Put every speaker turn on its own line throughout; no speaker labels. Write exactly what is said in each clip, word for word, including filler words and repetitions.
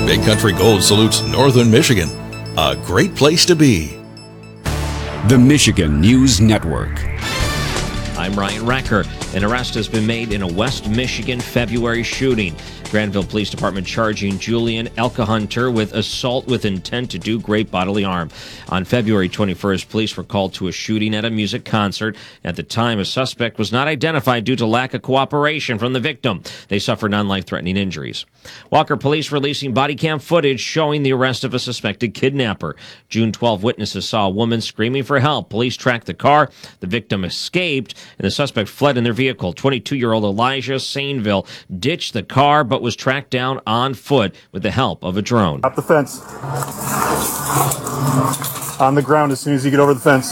Big Country Gold salutes Northern Michigan. A great place to be.
The Michigan News Network.
I'm Ryan Recker. An arrest has been made in a West Michigan February shooting. Granville Police Department charging Julian Elkahunter with assault with intent to do great bodily harm. On February twenty-first, police were called to a shooting at a music concert. At the time, a suspect was not identified due to lack of cooperation from the victim. They suffered non-life-threatening injuries. Walker police releasing body cam footage showing the arrest of a suspected kidnapper. June twelfth, witnesses saw a woman screaming for help. Police tracked the car. The victim escaped, and the suspect fled in their vehicle. twenty-two-year-old Elijah Sainville ditched the car, but was tracked down on foot with the help of a drone.
Up the fence. On the ground as soon as you get over the fence.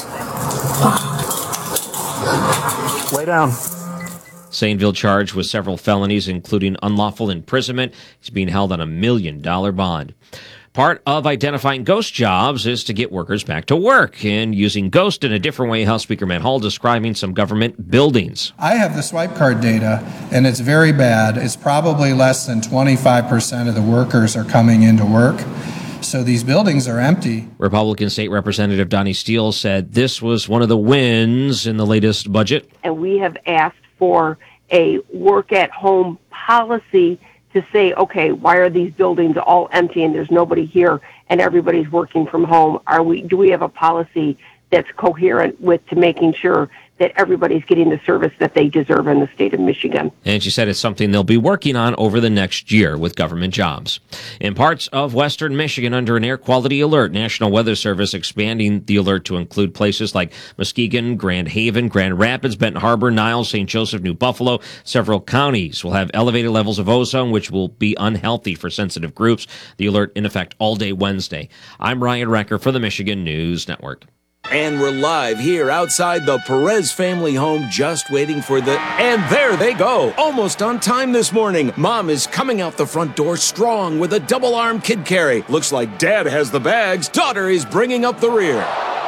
Lay down.
Sainville charged with several felonies, including unlawful imprisonment. He's being held on a million dollar bond. Part of identifying ghost jobs is to get workers back to work, and using ghost in a different way. House Speaker Matt Hall describing some government buildings.
I have the swipe card data, and it's very bad. It's probably less than twenty-five percent of the workers are coming into work. So these buildings are empty.
Republican State Representative Donnie Steele said this was one of the wins in the latest budget.
And we have asked for a work-at-home policy to say, okay, why are these buildings all empty and there's nobody here and everybody's working from home? Are we? Do we have a policy that's coherent with to making sure that everybody's getting the service that they deserve in the state of Michigan?
And she said it's something they'll be working on over the next year with government jobs. In parts of western Michigan, under an air quality alert, National Weather Service expanding the alert to include places like Muskegon, Grand Haven, Grand Rapids, Benton Harbor, Niles, Saint Joseph, New Buffalo. Several counties will have elevated levels of ozone, which will be unhealthy for sensitive groups. The alert in effect all day Wednesday. I'm Ryan Recker for the Michigan News Network.
And we're live here outside the Perez family home, just waiting for the... And there they go, almost on time this morning. Mom is coming out the front door strong with a double-arm kid carry. Looks like Dad has the bags. Daughter is bringing up the rear.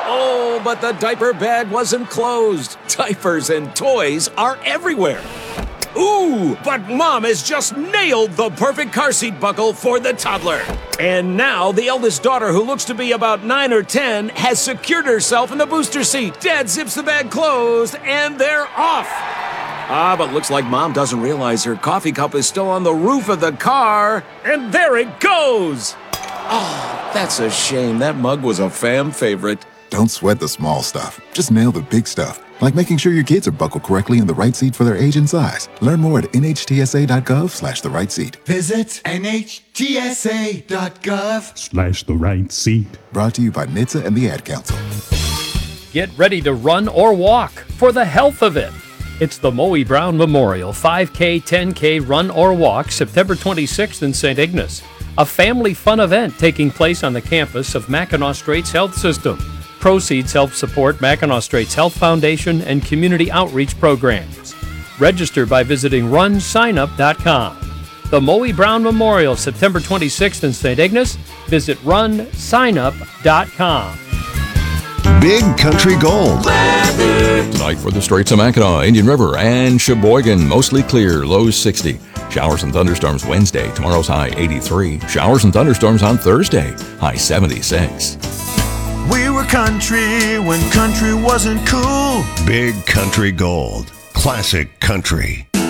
Oh, but the diaper bag wasn't closed. Diapers and toys are everywhere. Ooh, but Mom has just nailed the perfect car seat buckle for the toddler. And now the eldest daughter, who looks to be about nine or ten, has secured herself in the booster seat. Dad zips the bag closed, and they're off. Ah, but looks like Mom doesn't realize her coffee cup is still on the roof of the car. And there it goes. Oh, that's a shame. That mug was a fam favorite.
Don't sweat the small stuff. Just nail the big stuff. Like making sure your kids are buckled correctly in the right seat for their age and size. Learn more at nhtsa.gov slash the right seat.
Visit nhtsa.gov
slash the right seat.
Brought to you by N H T S A and the Ad Council.
Get ready to run or walk for the health of it. It's the Moe Brown Memorial five K, ten K Run or Walk, September twenty-sixth in Saint Ignace. A family fun event taking place on the campus of Mackinac Straits Health System. Proceeds help support Mackinac Straits Health Foundation and community outreach programs. Register by visiting run sign up dot com. The Moe Brown Memorial, September twenty-sixth in Saint Ignace. Visit run sign up dot com.
Big Country Gold.
Tonight for the Straits of Mackinac, Indian River, and Sheboygan, mostly clear, lows sixty. Showers and thunderstorms Wednesday, tomorrow's high eighty-three. Showers and thunderstorms on Thursday, high seventy-six.
We were country when country wasn't cool.
Big Country Gold. Classic country.